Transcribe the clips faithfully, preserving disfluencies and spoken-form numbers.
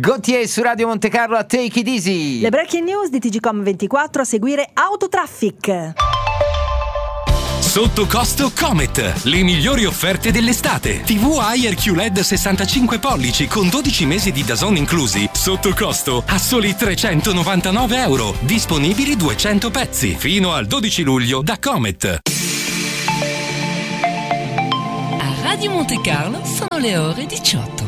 Gautier su Radio Monte Carlo a Take It Easy. Le breaking news di T G Com ventiquattro, a seguire Autotraffic. Sotto costo Comet, le migliori offerte dell'estate. T V I R Q L E D sessantacinque pollici con dodici mesi di D A Z N inclusi. Sotto costo a soli trecentonovantanove euro. Disponibili duecento pezzi. Fino al dodici luglio da Comet. A Radio Monte Carlo sono le ore diciotto.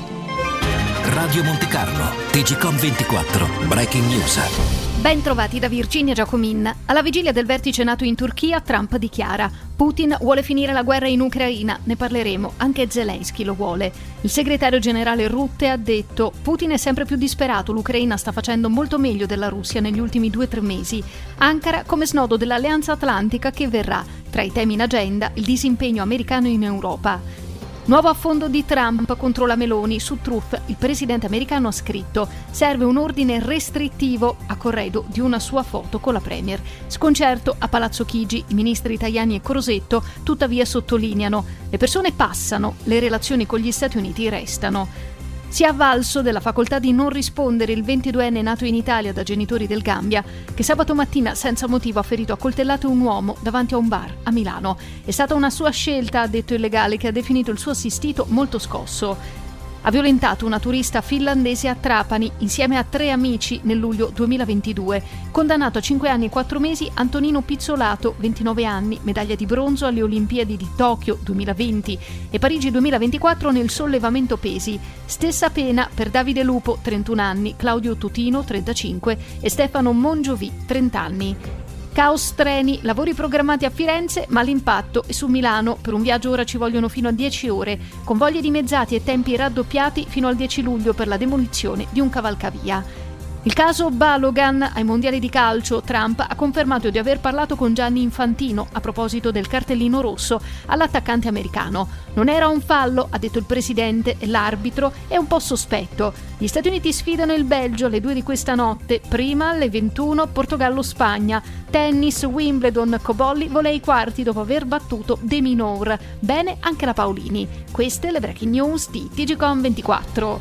Radio Monte Carlo, T G Com ventiquattro, Breaking News. Ben trovati da Virginia Giacomin. Alla vigilia del vertice NATO in Turchia, Trump dichiara: Putin vuole finire la guerra in Ucraina, ne parleremo, anche Zelensky lo vuole. Il segretario generale Rutte ha detto: Putin è sempre più disperato, l'Ucraina sta facendo molto meglio della Russia negli ultimi due o tre mesi. Ankara come snodo dell'Alleanza Atlantica che verrà. Tra i temi in agenda, il disimpegno americano in Europa. Nuovo affondo di Trump contro la Meloni. Su Truth il presidente americano ha scritto: serve un ordine restrittivo, a corredo di una sua foto con la premier. Sconcerto a Palazzo Chigi, i ministri Tajani e Crosetto tuttavia sottolineano: le persone passano, le relazioni con gli Stati Uniti restano. Si è avvalso della facoltà di non rispondere il ventiduenne nato in Italia da genitori del Gambia, che sabato mattina senza motivo ha ferito a coltellate un uomo davanti a un bar a Milano. È stata una sua scelta, ha detto il legale, che ha definito il suo assistito molto scosso. Ha violentato una turista finlandese a Trapani insieme a tre amici nel luglio duemilaventidue. Condannato a cinque anni e quattro mesi Antonino Pizzolato, ventinove anni, medaglia di bronzo alle Olimpiadi di Tokyo duemilaventi e Parigi duemilaventiquattro nel sollevamento pesi. Stessa pena per Davide Lupo, trentuno anni, Claudio Tutino, trentacinque e Stefano Mongiovi, trenta anni. Caos treni, lavori programmati a Firenze, ma l'impatto è su Milano. Per un viaggio ora ci vogliono fino a dieci ore, convogli dimezzati e tempi raddoppiati fino al dieci luglio per la demolizione di un cavalcavia. Il caso Balogan ai mondiali di calcio. Trump ha confermato di aver parlato con Gianni Infantino a proposito del cartellino rosso all'attaccante americano. Non era un fallo, ha detto il presidente, e l'arbitro è un po' sospetto. Gli Stati Uniti sfidano il Belgio alle due di questa notte, prima alle ventuno Portogallo-Spagna. Tennis, Wimbledon, Cobolli vola ai quarti dopo aver battuto De Minaur. Bene anche la Paolini. Queste le breaking news di T G Com ventiquattro.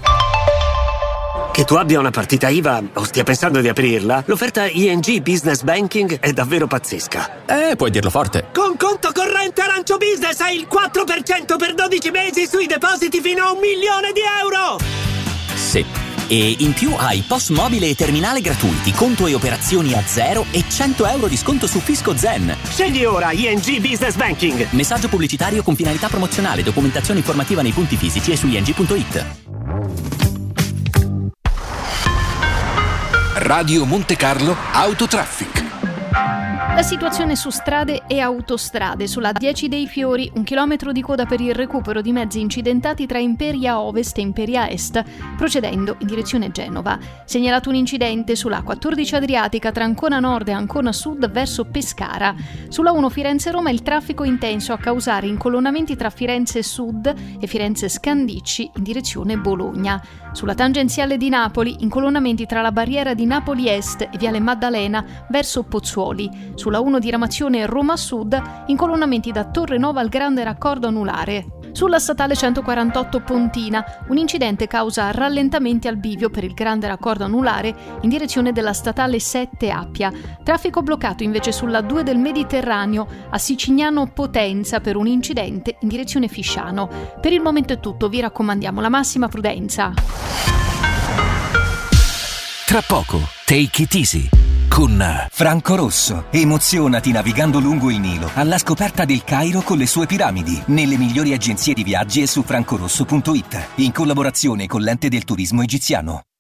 Che tu abbia una partita I V A o stia pensando di aprirla, l'offerta I N G Business Banking è davvero pazzesca. Eh, puoi dirlo forte. Con conto corrente Arancio Business hai il quattro per cento per dodici mesi sui depositi fino a un milione di euro! Sì. E in più hai P O S mobile e terminale gratuiti, conto e operazioni a zero e cento euro di sconto su Fisco Zen. Scegli ora I N G Business Banking. Messaggio pubblicitario con finalità promozionale, documentazione informativa nei punti fisici e su i n g punto i t. Radio Monte Carlo Autotraffic. La situazione su strade e autostrade. Sulla dieci dei Fiori, un chilometro di coda per il recupero di mezzi incidentati tra Imperia Ovest e Imperia Est, procedendo in direzione Genova. Segnalato un incidente sulla quattordici Adriatica tra Ancona Nord e Ancona Sud verso Pescara. Sulla uno Firenze-Roma il traffico intenso a causare incolonnamenti tra Firenze Sud e Firenze Scandicci in direzione Bologna. Sulla tangenziale di Napoli, incolonnamenti tra la barriera di Napoli Est e Viale Maddalena verso Pozzuoli. Sulla uno diramazione Roma Sud, incolonnamenti da Torre Nova al Grande Raccordo Anulare. Sulla statale centoquarantotto Pontina, un incidente causa rallentamenti al bivio per il Grande Raccordo Anulare in direzione della statale sette Appia. Traffico bloccato invece sulla due del Mediterraneo a Sicignano Potenza per un incidente in direzione Fisciano. Per il momento è tutto, vi raccomandiamo la massima prudenza. Tra poco, Take It Easy con Franco Rosso. Emozionati navigando lungo il Nilo alla scoperta del Cairo con le sue piramidi, nelle migliori agenzie di viaggi e su francorosso punto it, in collaborazione con l'Ente del Turismo Egiziano.